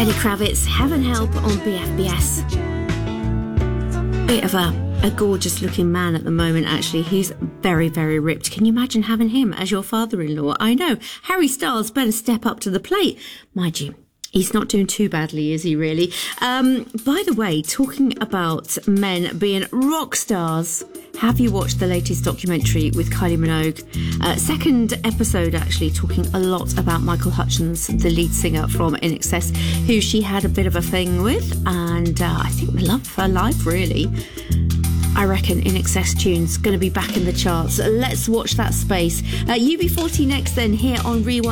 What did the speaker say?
Lenny Kravitz, Heaven Help on BFBS. Bit of a gorgeous looking man at the moment, actually. He's very, very ripped. Can you imagine having him as your father-in-law? I know. Harry Styles better step up to the plate. Mind you, he's not doing too badly, is he really? By the way, talking about men being rock stars, have you watched the latest documentary with Kylie Minogue? Second episode, actually, talking a lot about Michael Hutchence, the lead singer from INXS, who she had a bit of a thing with, and I think the love of her life, really. I reckon INXS tunes going to be back in the charts. Let's watch that space. UB40 next then, here on Rewind.